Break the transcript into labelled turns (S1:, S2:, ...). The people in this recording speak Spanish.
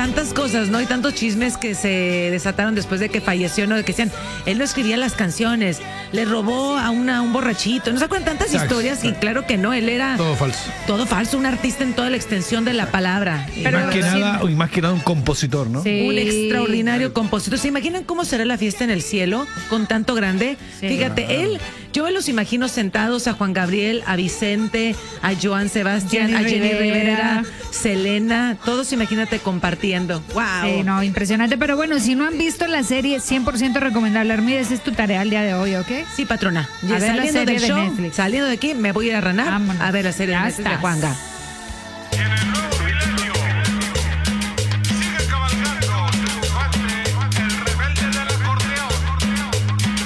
S1: tantas cosas, ¿no? Y tantos chismes que se desataron después de que falleció, ¿no? De que decían, él no escribía las canciones, le robó a un borrachito. ¿No se acuerdan tantas historias? Y claro que no, él era...
S2: Todo falso.
S1: Todo falso, un artista en toda la extensión de la palabra.
S2: Pero más que nada un compositor, ¿no?
S1: Sí. Un extraordinario compositor. ¿Se imaginan cómo será la fiesta en el cielo con tanto grande? Sí. Fíjate, yo me los imagino sentados a Juan Gabriel, a Vicente, a Joan Sebastián, a Jenny Rivera, Selena, todos imagínate compartiendo. ¡Wow!
S3: Sí, no, impresionante. Pero bueno, si no han visto la serie, 100% recomendable. Armida, esa es tu tarea el día de hoy, ¿ok?
S1: Sí, patrona.
S3: A ver la serie de Netflix.
S1: Saliendo de aquí, me voy a ir a ranar.
S3: Vámonos.
S1: A ver la serie de Netflix de Juanga.